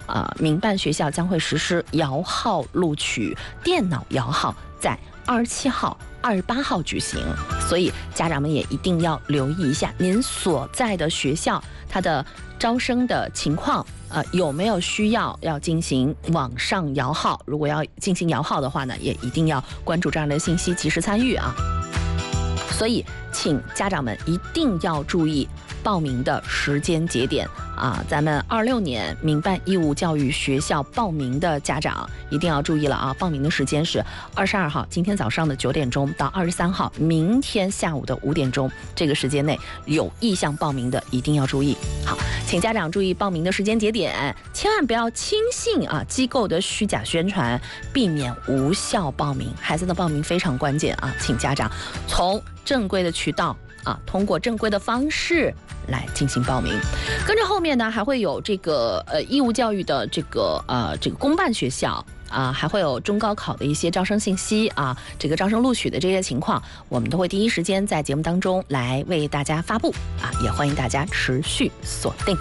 民办学校将会实施摇号录取，电脑摇号在27号、28号举行，所以家长们也一定要留意一下您所在的学校它的招生的情况，有没有需要进行网上摇号？如果要进行摇号的话呢，也一定要关注这样的信息，及时参与啊。所以，请家长们一定要注意报名的时间节点啊！咱们26年民办义务教育学校报名的家长一定要注意了啊！报名的时间是22号，今天早上的9点钟到23号，明天下午的5点钟，这个时间内有意向报名的一定要注意。好，请家长注意报名的时间节点，千万不要轻信机构的虚假宣传，避免无效报名。孩子的报名非常关键啊，请家长从正规的渠道通过正规的方式来进行报名。跟着后面呢，还会有这个义务教育的这个公办学校还会有中高考的一些招生信息这个招生录取的这些情况，我们都会第一时间在节目当中来为大家发布也欢迎大家持续锁定。